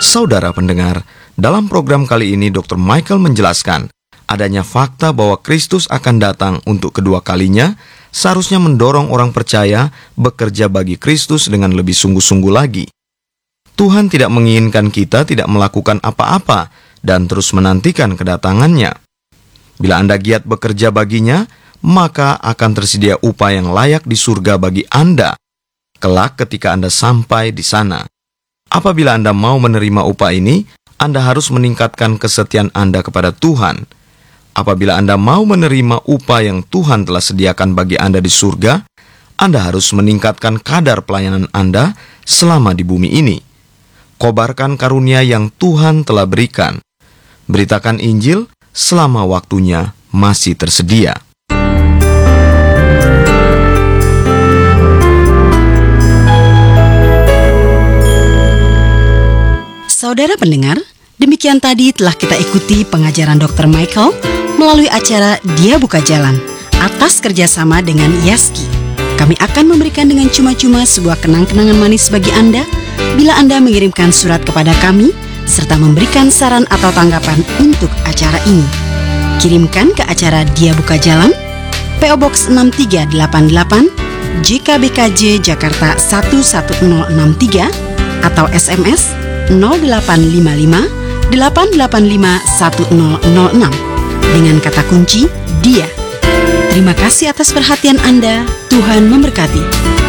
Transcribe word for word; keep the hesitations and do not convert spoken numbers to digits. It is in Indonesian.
Saudara pendengar, dalam program kali ini dokter Michael menjelaskan adanya fakta bahwa Kristus akan datang untuk kedua kalinya seharusnya mendorong orang percaya bekerja bagi Kristus dengan lebih sungguh-sungguh lagi. Tuhan tidak menginginkan kita tidak melakukan apa-apa dan terus menantikan kedatangannya. Bila Anda giat bekerja baginya, maka akan tersedia upah yang layak di surga bagi Anda kelak ketika Anda sampai di sana. Apabila Anda mau menerima upah ini, Anda harus meningkatkan kesetiaan Anda kepada Tuhan. Apabila Anda mau menerima upah yang Tuhan telah sediakan bagi Anda di surga, Anda harus meningkatkan kadar pelayanan Anda selama di bumi ini. Kobarkan karunia yang Tuhan telah berikan. Beritakan Injil selama waktunya masih tersedia. Saudara pendengar, demikian tadi telah kita ikuti pengajaran dokter Michael melalui acara Dia Buka Jalan atas kerjasama dengan Yaski. Kami akan memberikan dengan cuma-cuma sebuah kenang-kenangan manis bagi Anda bila Anda mengirimkan surat kepada kami serta memberikan saran atau tanggapan untuk acara ini. Kirimkan ke acara Dia Buka Jalan, P O Box enam tiga delapan delapan, J K B K J Jakarta satu satu nol enam tiga atau S M S nol delapan lima lima delapan delapan lima satu nol nol enam dengan kata kunci Dia. Terima kasih atas perhatian Anda. Tuhan memberkati.